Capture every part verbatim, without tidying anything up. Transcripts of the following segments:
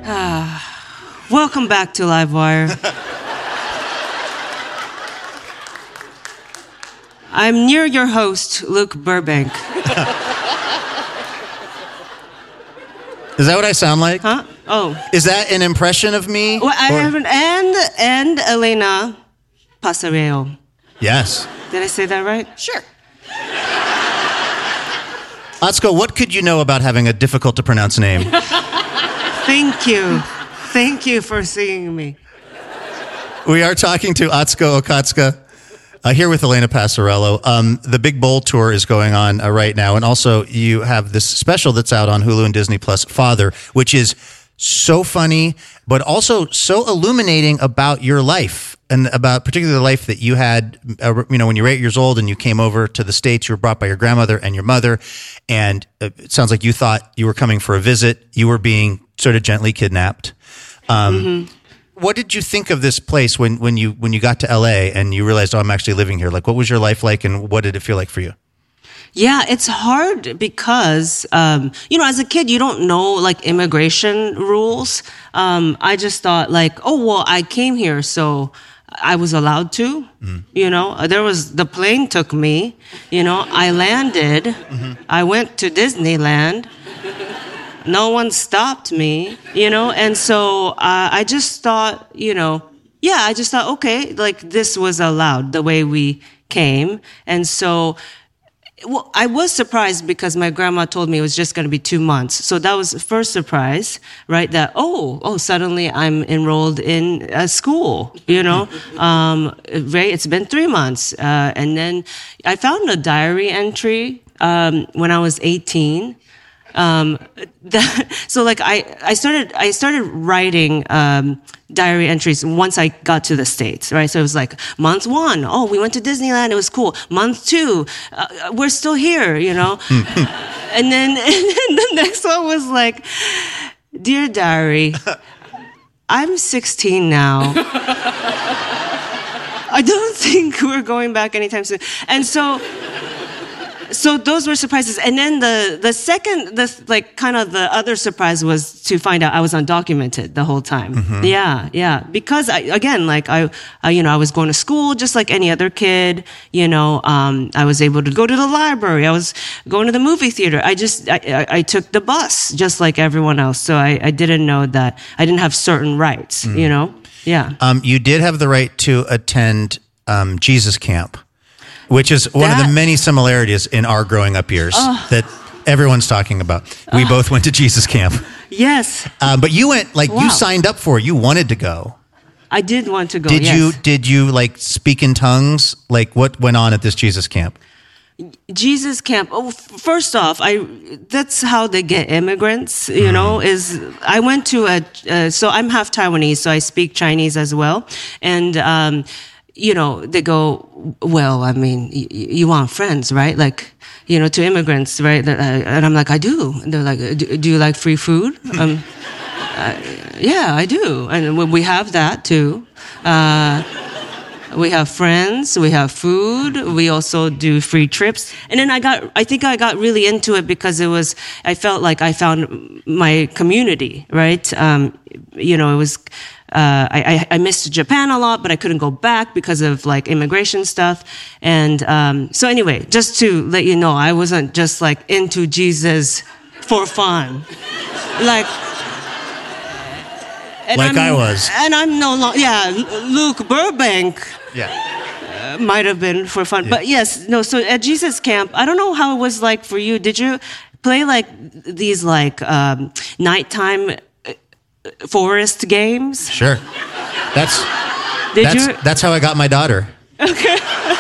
Welcome back to Livewire. I'm near your host, Luke Burbank. Is that what I sound like? Huh? Oh. Is that an impression of me? Well, I or... have an and and Elena Pasareo. Yes. Did I say that right? Sure. Atsuko, what could you know about having a difficult to pronounce name? Thank you. Thank you for seeing me. We are talking to Atsuko Okatsuka, uh, here with Elena Passarello. Um, the Big Bowl Tour is going on uh, right now, and also you have this special that's out on Hulu and Disney Plus, Father, which is so funny, but also so illuminating about your life, and about particularly the life that you had, uh, you know, when you were eight years old and you came over to the States. You were brought by your grandmother and your mother, and it sounds like you thought you were coming for a visit. You were being sort of gently kidnapped. Um, mm-hmm. What did you think of this place when, when you when you got to L A and you realized, oh, I'm actually living here? Like, what was your life like, and what did it feel like for you? Yeah, it's hard because, um, you know, as a kid, you don't know, like, immigration rules. Um, I just thought, like, oh, well, I came here, so I was allowed to, mm. you know. There was, the plane took me, you know. I landed. Mm-hmm. I went to Disneyland. No one stopped me, you know. And so uh, I just thought, you know, yeah, I just thought, okay, like, this was allowed the way we came. And so... Well, I was surprised because my grandma told me it was just going to be two months. So that was the first surprise, right? That, oh, oh, suddenly I'm enrolled in a school, you know? um, right? It's been three months. Uh, and then I found a diary entry um, when I was eighteen. Um, that, so like I, I started, I started writing, um, diary entries once I got to the States, right? So it was like month one, oh, we went to Disneyland, it was cool. Month two, uh, we're still here, you know? and then, and then the next one was like, dear diary, I'm sixteen now. I don't think we're going back anytime soon. And so, So those were surprises. And then the, the second, the, like, kind of the other surprise was to find out I was undocumented the whole time. Mm-hmm. Yeah, yeah. Because, I, again, like, I, I, you know, I was going to school just like any other kid. You know, um, I was able to go to the library. I was going to the movie theater. I just, I, I, I took the bus just like everyone else. So I, I didn't know that I didn't have certain rights, mm. you know? Yeah. Um, you did have the right to attend um, Jesus Camp, which is one that, of the many similarities in our growing up years uh, that everyone's talking about. We uh, both went to Jesus Camp. Yes. Uh, but you went, like, wow. you signed up for it. You wanted to go. I did want to go, Did yes. you, did you, like, speak in tongues? Like, what went on at this Jesus Camp? Jesus Camp. Oh, first off, I that's how they get immigrants, you mm. know, is I went to a, uh, so I'm half Taiwanese, so I speak Chinese as well. And, um, you know, they go, well, I mean, y- you want friends, right? Like, you know, to immigrants, right? And I'm like, I do. And they're like, do, do you like free food? um, uh, yeah, I do. And we have that too. Uh, we have friends, we have food, we also do free trips. And then I got, I think I got really into it because it was, I felt like I found my community, right? Um, you know, it was, Uh, I, I missed Japan a lot, but I couldn't go back because of like immigration stuff. And um, so anyway, just to let you know, I wasn't just like into Jesus for fun. Like, and like I'm, I was. And I'm no longer, yeah, Luke Burbank. Yeah. Uh, might have been for fun. Yeah. But yes, no, so at Jesus Camp, I don't know how it was like for you. Did you play like these like um, nighttime forest games? Sure. That's Did that's, you? That's how I got my daughter. Okay.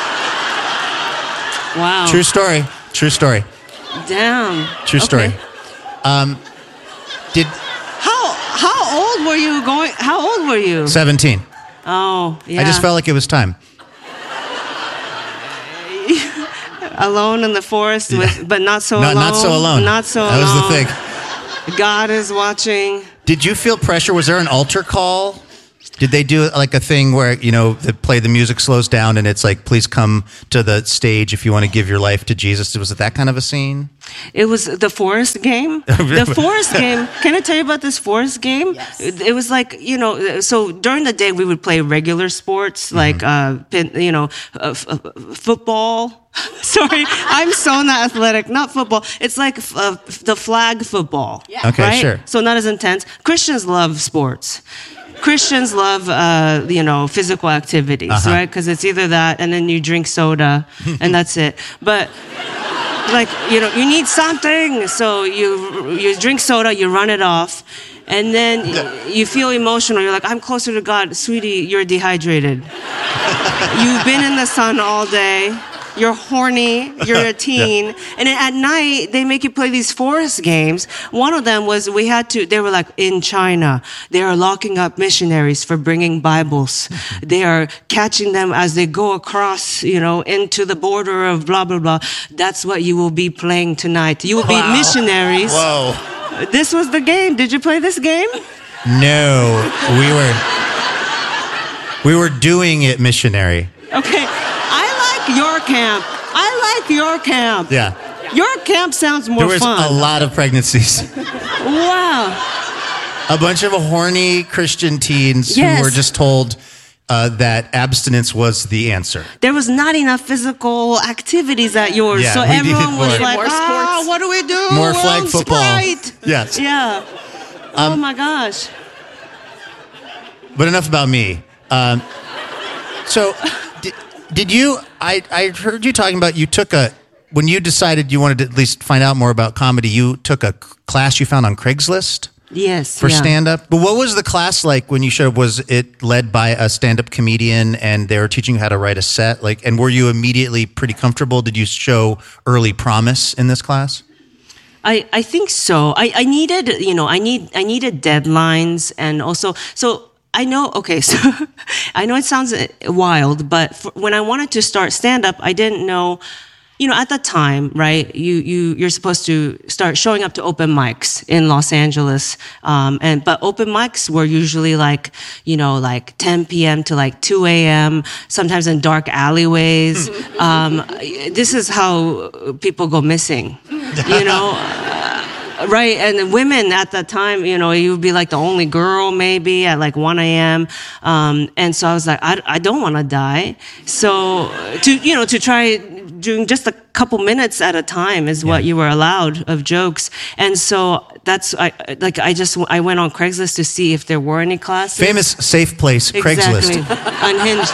Wow. True story. True story. Damn. True story. Okay. Um, did how how old were you going? How old were you? seventeen. Oh, yeah. I just felt like it was time. Alone in the forest, with, yeah. but not so not, alone. Not so alone. Not so that alone. That was the thing. God is watching. Did you feel pressure? Was there an altar call Did they do like a thing where, you know, the play, the music slows down and it's like, please come to the stage if you want to give your life to Jesus? Was it that kind of a scene? It was the Forest game. The Forest game. Can I tell you about this Forest game? Yes. It, it was like, you know, so during the day we would play regular sports like, mm-hmm. uh, pin, you know, uh, f- uh, football. Sorry, I'm so not athletic. Not football. It's like uh, the flag football. Yeah. Okay, right? sure. So not as intense. Christians love sports. Christians love, uh, you know, physical activities, uh-huh. right? Because it's either that and then you drink soda and that's it. But like, you know, you need something. So you you drink soda, you run it off. And then you feel emotional. You're like, I'm closer to God. Sweetie, you're dehydrated. You've been in the sun all day. You're horny, you're a teen. Yeah. And then at night, they make you play these forest games. One of them was we had to, they were like, in China, they are locking up missionaries for bringing Bibles. They are catching them as they go across, you know, into the border of blah, blah, blah. That's what you will be playing tonight. You will be wow. missionaries. Whoa. This was the game. Did you play this game? No, we were, we were doing it missionary. Okay. Your camp. I like your camp. Yeah. Your camp sounds more fun. There was fun. a lot of pregnancies. Wow. A bunch of horny Christian teens yes. who were just told uh, that abstinence was the answer. There was not enough physical activities at yours, yeah, so everyone was like, more ah, sports. what do we do? More We're flag football. Sprite. Yes. Yeah. Um, oh my gosh. But enough about me. Um, so... Did you, I, I heard you talking about you took a, when you decided you wanted to at least find out more about comedy, you took a class you found on Craigslist? Yes. For yeah. stand-up? But what was the class like when you showed up? Was it led by a stand-up comedian and they were teaching you how to write a set? Like, and were you immediately pretty comfortable? Did you show early promise in this class? I, I think so. I, I needed, you know, I need I needed deadlines and also, so I know, okay, so I know it sounds wild, but for, when I wanted to start stand-up, I didn't know, you know, at the time, right, you, you, you're supposed to start showing up to open mics in Los Angeles, um, and, but open mics were usually like, you know, like ten p.m. to like two a.m., sometimes in dark alleyways. um, this is how people go missing, you know? Right, and women at that time, you know, you would be like the only girl maybe at like one a.m. Um, and so I was like, I, I don't want to die. So to, you know, to try doing just a couple minutes at a time is what yeah. you were allowed of jokes. And so that's, I like, I just, I went on Craigslist to see if there were any classes. Famous safe place, Craigslist. Exactly. Unhinged.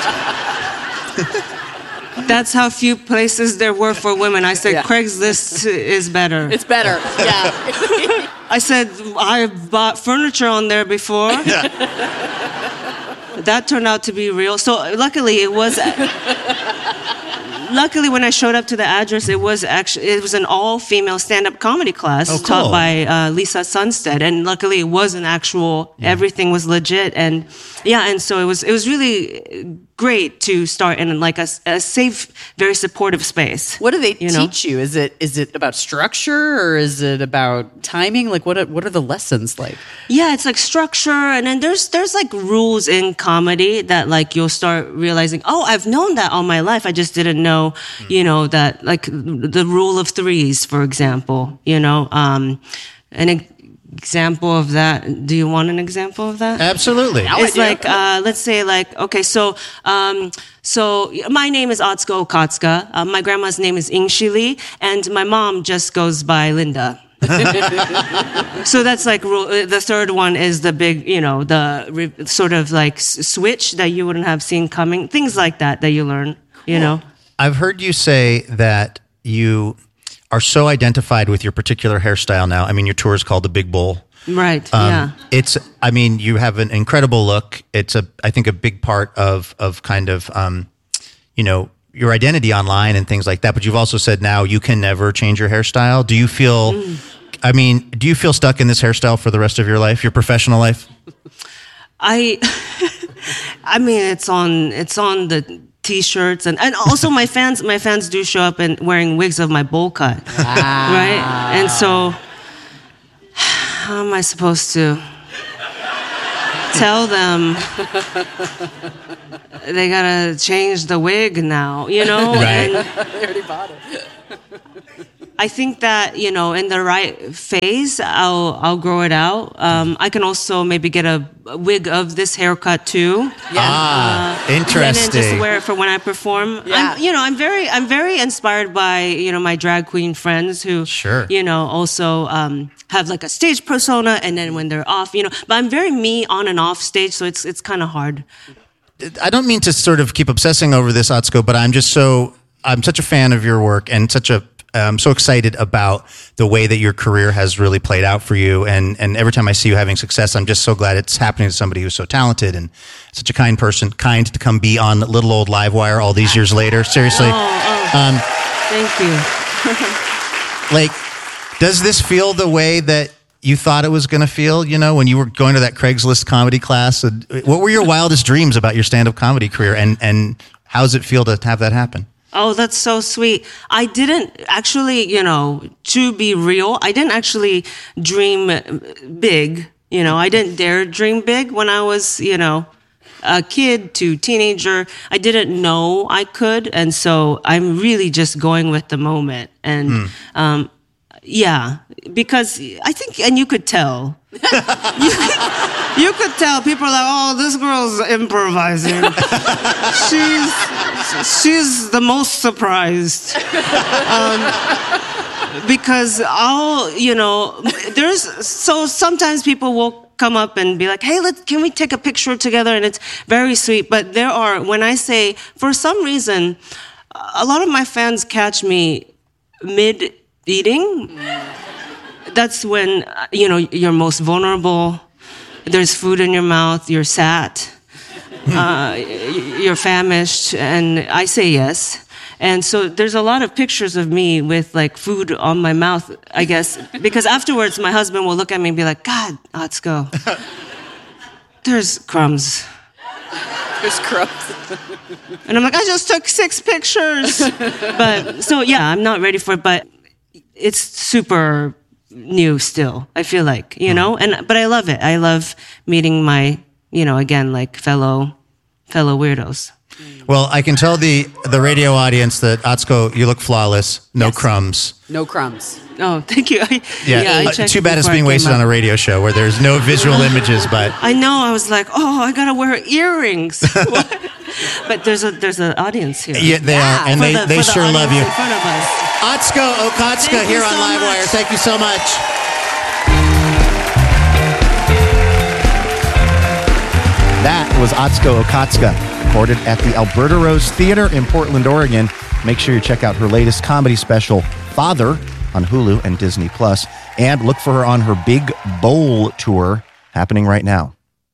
That's how few places there were for women. I said, yeah. Craigslist is better. It's better, yeah. I said, I've bought furniture on there before. Yeah. That turned out to be real. So luckily it was... Luckily, when I showed up to the address, it was actually it was an all-female stand-up comedy class oh, cool. taught by uh, Lisa Sunstead, and luckily it was an actual. Yeah. Everything was legit, and yeah, and so it was it was really great to start in like a, a safe, very supportive space. What do they you teach know? you? Is it is it about structure or is it about timing? Like what are, what are the lessons like? Yeah, it's like structure, and then there's there's like rules in comedy that like you'll start realizing. Oh, I've known that all my life. I just didn't know. You know, that like the rule of threes, for example, you know, um, an e- example of that. Do you want an example of that? Absolutely. It's like, uh, let's say like, okay, so, um, so my name is Atsuko Okatsuka. Uh, my grandma's name is Ingshili, and my mom just goes by Linda. So that's like rule. The third one is the big, you know, the re- sort of like s- switch that you wouldn't have seen coming. Things like that that you learn, you know. I've heard you say that you are so identified with your particular hairstyle now. I mean, your tour is called The Big Bowl. Right, um, yeah. It's, I mean, you have an incredible look. It's, a, I think, a big part of, of kind of, um, you know, your identity online and things like that. But you've also said now you can never change your hairstyle. Do you feel, mm. I mean, do you feel stuck in this hairstyle for the rest of your life, your professional life? I, I mean, it's on, it's on the T-shirts and, and also my fans, my fans do show up and wearing wigs of my bowl cut, wow. Right? And so, how am I supposed to tell them they gotta change the wig now, you know? Right. And They already bought it. I think that, you know, in the right phase, I'll I'll grow it out. Um, I can also maybe get a, a wig of this haircut too. Ah, And then interesting. just wear it for when I perform. Yeah. I'm, you know, I'm very, I'm very inspired by, you know, my drag queen friends who, Sure. you know, also um, have like a stage persona, and then when they're off, you know. But I'm very me on and off stage, so it's it's kind of hard. I don't mean to sort of keep obsessing over this, Atsuko, but I'm just so, I'm such a fan of your work and such a, I'm so excited about the way that your career has really played out for you. And, and every time I see you having success, I'm just so glad it's happening to somebody who's so talented and such a kind person, kind to come be on Little Old Livewire all these years later. Seriously. Oh, oh. Um, Thank you. like, does this feel the way that you thought it was going to feel, you know, when you were going to that Craigslist comedy class? And what were your wildest dreams about your stand-up comedy career? And, and how does it feel to have that happen? Oh, that's so sweet. I didn't actually, you know, to be real, I didn't actually dream big. You know, I didn't dare dream big when I was, you know, a kid to teenager. I didn't know I could. And so I'm really just going with the moment. And, Hmm. um, yeah, because I think, and you could tell. you, could, you could tell. People are like, oh, this girl's improvising. she's she's the most surprised. Um, because I'll, you know, there's, so sometimes people will come up and be like, hey, let's, can we take a picture together? And it's very sweet. But there are, when I say, for some reason, a lot of my fans catch me mid eating. That's when, you know, you're most vulnerable. There's food in your mouth. You're sad. Uh, you're famished. And I say yes. And so there's a lot of pictures of me with like food on my mouth, I guess, because afterwards my husband will look at me and be like, God, let's go. There's crumbs. There's crumbs. And I'm like, I just took six pictures. But so, yeah, I'm not ready for it, but it's super new still, I feel like, you know, and, but I love it. I love meeting my, you know, again, like fellow, fellow weirdos. Well, I can tell the, the radio audience that, Atsuko, you look flawless. No Yes. crumbs. No crumbs. Oh, thank you. I, Yeah, I uh, checked too bad it's before I being came wasted up. on a radio show where there's no visual images, but I know. I was like, oh, I gotta wear earrings. What? But there's a there's an audience here. yeah, they Yeah, are, and For they, the- they for the sure love audience you. in front of us. Atsuko Okatsuka Thank here you on so Livewire. much. Thank you so much. That was Atsuko Okatsuka, recorded at the Alberta Rose Theater in Portland, Oregon. Make sure you check out her latest comedy special, Father, on Hulu and Disney Plus, and look for her on her Big Bowl tour happening right now.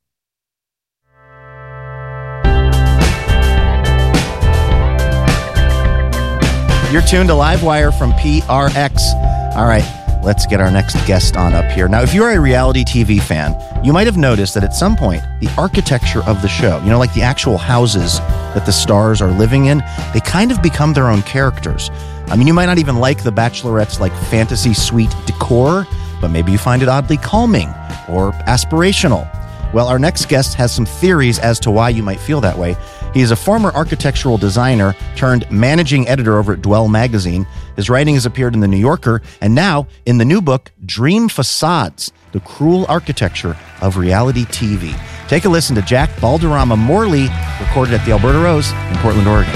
You're tuned to Livewire from P R X. All right, let's get our next guest on up here. Now, if you're a reality T V fan, you might have noticed that at some point, the architecture of the show, you know, like the actual houses that the stars are living in, they kind of become their own characters. I mean, you might not even like The Bachelorette's like fantasy suite decor, but maybe you find it oddly calming or aspirational. Well, our next guest has some theories as to why you might feel that way. He is a former architectural designer turned managing editor over at Dwell Magazine. His writing has appeared in The New Yorker and now in the new book, Dream Facades, The Cruel Architecture of Reality T V. Take a listen to Jack Balderrama Morley, recorded at the Alberta Rose in Portland, Oregon.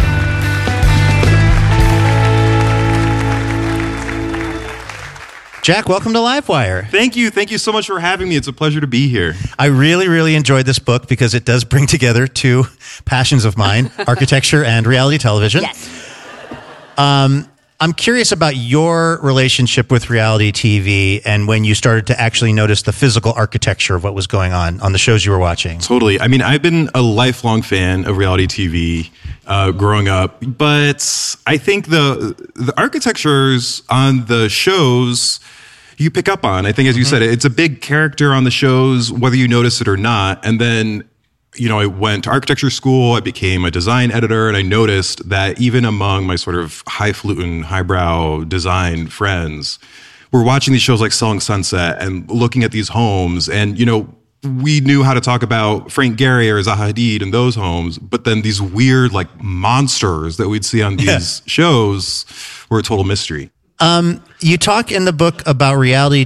Jack, welcome to Livewire. Thank you. Thank you so much for having me. It's a pleasure to be here. I really, really enjoyed this book because it does bring together two passions of mine, architecture and reality television. Yes. Um, I'm curious about your relationship with reality T V and when you started to actually notice the physical architecture of what was going on on the shows you were watching. Totally. I mean, I've been a lifelong fan of reality T V uh, growing up, but I think the the architectures on the shows you pick up on. I think, as you mm-hmm. said, it's a big character on the shows, whether you notice it or not. And then, you know, I went to architecture school, I became a design editor, and I noticed that even among my sort of highfalutin, highbrow design friends, we're watching these shows like Selling Sunset and looking at these homes. And, you know, we knew how to talk about Frank Gehry or Zaha Hadid in those homes, but then these weird like monsters that we'd see on these Yeah. shows were a total mystery. Um, you talk in the book about reality